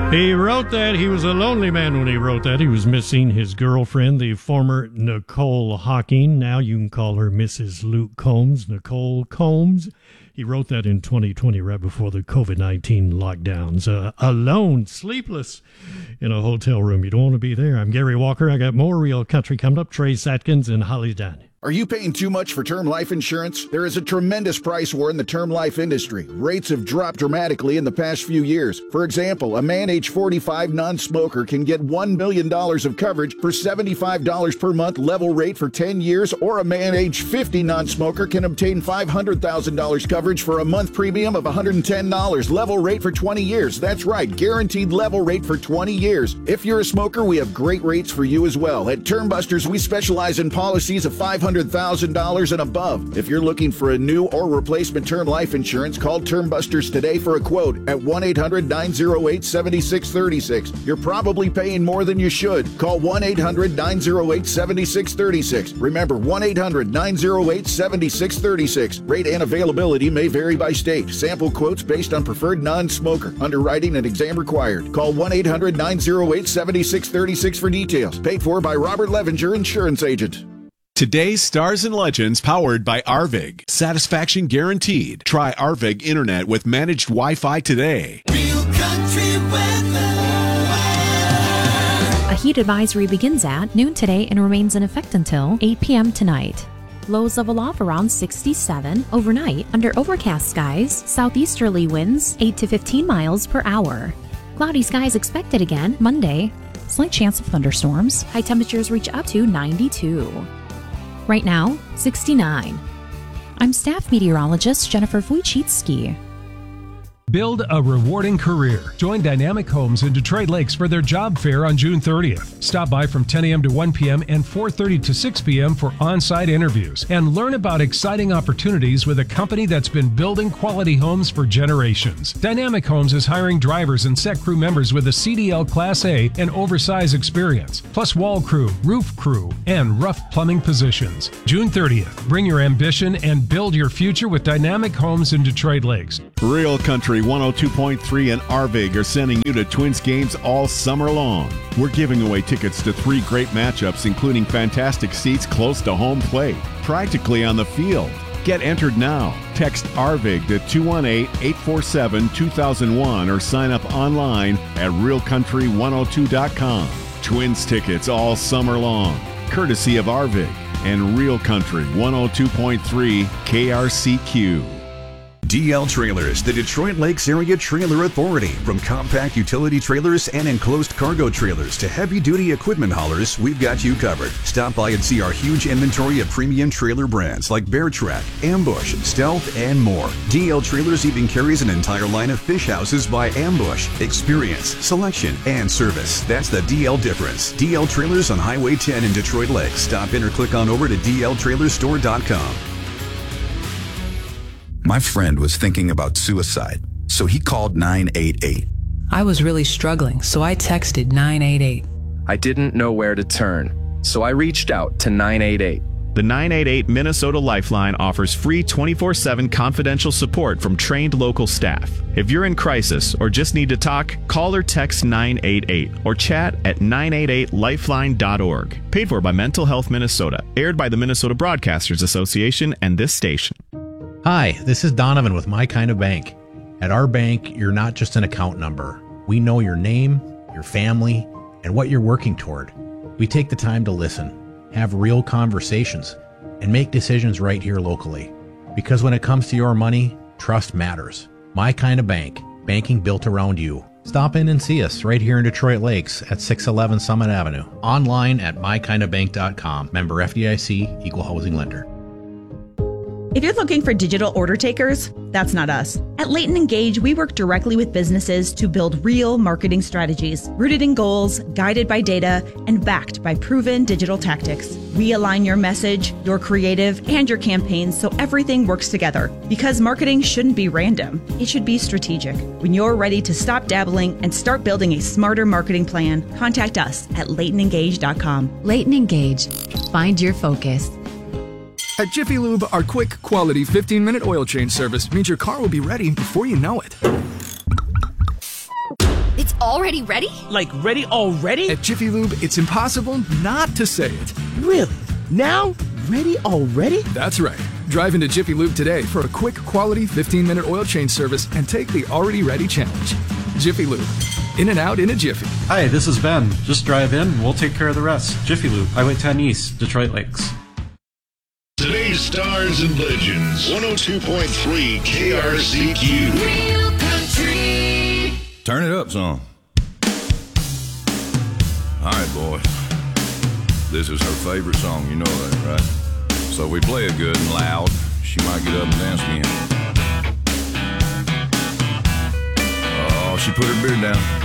He wrote that. He was a lonely man when he wrote that. He was missing his girlfriend, the former Nicole Hocking. Now you can call her Mrs. Luke Combs, Nicole Combs. He wrote that in 2020, right before the COVID-19 lockdowns. Alone, sleepless in a hotel room. You don't want to be there. I'm Gary Walker. I got more Real Country coming up. Trey Satkins and Holly Dunn. Are you paying too much for term life insurance? There is a tremendous price war in the term life industry. Rates have dropped dramatically in the past few years. For example, a man age 45 non-smoker can get $1 million of coverage for $75 per month level rate for 10 years, or a man age 50 non-smoker can obtain $500,000 coverage for a month premium of $110 level rate for 20 years. That's right, guaranteed level rate for 20 years. If you're a smoker, we have great rates for you as well. At Term Busters, we specialize in policies of $500,000 and above. If you're looking for a new or replacement term life insurance, call Term Busters today for a quote at 1-800-908-7636. You're probably paying more than you should. Call 1-800-908-7636. Remember, 1-800-908-7636. Rate and availability may vary by state. Sample quotes based on preferred non-smoker. Underwriting and exam required. Call 1-800-908-7636 for details. Paid for by Robert Levenger, Insurance Agent. Today's Stars and Legends powered by Arvig. Satisfaction guaranteed. Try Arvig Internet with managed Wi-Fi today. Real country weather. A heat advisory begins at noon today and remains in effect until 8 p.m. tonight. Lows level off around 67 overnight under overcast skies. Southeasterly winds 8 to 15 miles per hour. Cloudy skies expected again Monday. Slight chance of thunderstorms. High temperatures reach up to 92. Right now, 69. I'm staff meteorologist Jennifer Wojcicki. Build a rewarding career. Join Dynamic Homes in Detroit Lakes for their job fair on June 30th. Stop by from 10 a.m. to 1 p.m. and 4:30 to 6 p.m. for on-site interviews and learn about exciting opportunities with a company that's been building quality homes for generations. Dynamic Homes is hiring drivers and set crew members with a CDL Class A and oversized experience, plus wall crew, roof crew, and rough plumbing positions. June 30th. Bring your ambition and build your future with Dynamic Homes in Detroit Lakes. Real Country 102.3 and Arvig are sending you to Twins games all summer long. We're giving away tickets to 3 great matchups, including fantastic seats close to home plate, practically on the field. Get entered now. Text Arvig to 218-847-2001 or sign up online at realcountry102.com. Twins tickets all summer long, courtesy of Arvig and Real Country 102.3 KRCQ. DL Trailers, the Detroit Lakes Area Trailer Authority. From compact utility trailers and enclosed cargo trailers to heavy-duty equipment haulers, we've got you covered. Stop by and see our huge inventory of premium trailer brands like Bear Track, Ambush, Stealth, and more. DL Trailers even carries an entire line of fish houses by Ambush. Experience, selection, and service. That's the DL difference. DL Trailers on Highway 10 in Detroit Lakes. Stop in or click on over to dltrailerstore.com. My friend was thinking about suicide, so he called 988. I was really struggling, so I texted 988. I didn't know where to turn, so I reached out to 988. The 988 Minnesota Lifeline offers free 24/7 confidential support from trained local staff. If you're in crisis or just need to talk, call or text 988 or chat at 988lifeline.org. Paid for by Mental Health Minnesota. Aired by the Minnesota Broadcasters Association and this station. Hi, this is Donovan with My Kind of Bank. At our bank, you're not just an account number. We know your name, your family, and what you're working toward. We take the time to listen, have real conversations, and make decisions right here locally. Because when it comes to your money, trust matters. My Kind of Bank, banking built around you. Stop in and see us right here in Detroit Lakes at 611 Summit Avenue. Online at mykindofbank.com. Member FDIC, Equal Housing Lender. If you're looking for digital order takers, that's not us. At Leighton Engage, we work directly with businesses to build real marketing strategies, rooted in goals, guided by data, and backed by proven digital tactics. We align your message, your creative, and your campaigns so everything works together. Because marketing shouldn't be random, it should be strategic. When you're ready to stop dabbling and start building a smarter marketing plan, contact us at LeightonEngage.com. Leighton Engage. Find your focus. At Jiffy Lube, our quick, quality 15-minute oil change service means your car will be ready before you know it. It's already ready? Like ready already? At Jiffy Lube, it's impossible not to say it. Really? Now? Ready already? That's right. Drive into Jiffy Lube today for a quick, quality 15-minute oil change service and take the Already Ready challenge. Jiffy Lube. In and out in a jiffy. Hi, this is Ben. Just drive in and we'll take care of the rest. Jiffy Lube, Highway 10 East, Detroit Lakes. Today's Stars and Legends, 102.3 KRCQ. Real country. Turn it up, son. All right, boys. This is her favorite song, you know that, right? So if we play it good and loud, she might get up and dance again. Oh, she put her beard down.